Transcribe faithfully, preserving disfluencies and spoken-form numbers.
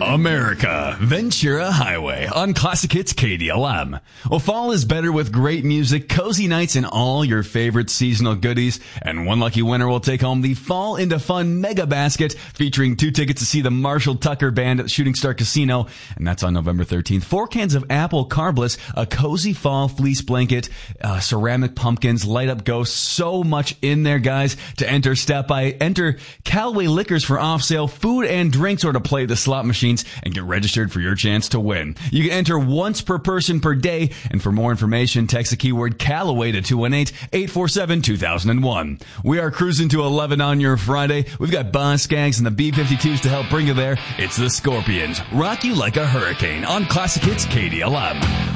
America, Ventura Highway on Classic Hits K D L M. Well, fall is better with great music, cozy nights, and all your favorite seasonal goodies. And one lucky winner will take home the Fall into Fun Mega Basket featuring two tickets to see the Marshall Tucker Band at the Shooting Star Casino. And that's on November thirteenth. Four cans of Apple Carbliss, a cozy fall fleece blanket, uh, ceramic pumpkins, light up ghosts. So much in there, guys. To enter, step by, enter Callaway Liquors for off sale, food and drinks, or to play the slot machines and get registered for your chance to win. You can enter once per person per day, and for more information, text the keyword Callaway to two one eight, eight four seven, two thousand one. We are cruising to eleven on your Friday. We've got Boss Skaggs and the B fifty-twos to help bring you there. It's the Scorpions. Rock you like a hurricane on Classic Hits K D L M.